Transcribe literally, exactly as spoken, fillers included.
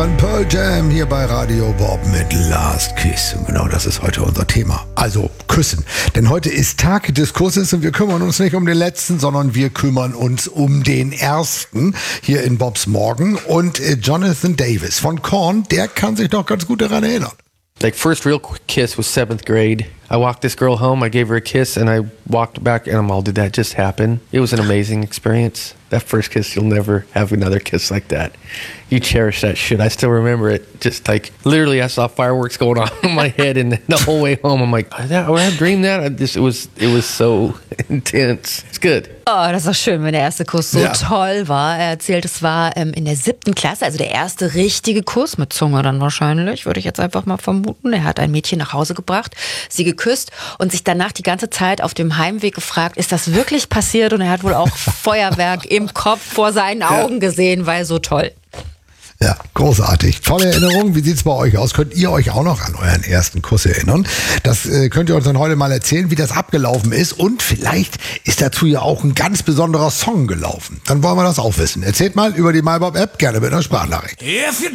hören Pearl Jam hier bei Radio Bob mit Last Kiss. Und genau das ist heute unser Thema. Also küssen. Denn heute ist Tag des Kusses und wir kümmern uns nicht um den letzten, sondern wir kümmern uns um den ersten hier in Bobs Morgen. Und äh, Jonathan Davis von Korn, der kann sich noch ganz gut daran erinnern. Like, first real kiss was seventh grade. I walked this girl home, I gave her a kiss, and I walked back, and I'm all, did that just happen? It was an amazing experience. That first kiss, you'll never have another kiss like that. You cherish that shit. I still remember it. Just like, literally, I saw fireworks going on in my head, and the whole way home, I'm like, I, that, I dreamed that? I just, it was, it was so intense. It's good. Oh, das ist auch schön, wenn der erste Kuss so ja. toll war. Er erzählt, es war ähm, in der siebten Klasse, also der erste richtige Kuss mit Zunge dann wahrscheinlich, würde ich jetzt einfach mal vermuten. Er hat ein Mädchen nach Hause gebracht, sie geküsst und sich danach die ganze Zeit auf dem Heimweg gefragt, ist das wirklich passiert? Und er hat wohl auch Feuerwerk im Kopf vor seinen Augen ja. gesehen, weil so toll. Ja, großartig. Tolle Erinnerung. Wie sieht's bei euch aus? Könnt ihr euch auch noch an euren ersten Kuss erinnern? Das äh, könnt ihr uns dann heute mal erzählen, wie das abgelaufen ist. Und vielleicht ist dazu ja auch ein ganz besonderer Song gelaufen. Dann wollen wir das auch wissen. Erzählt mal über die MyBob-App, gerne mit einer Sprachnachricht. If you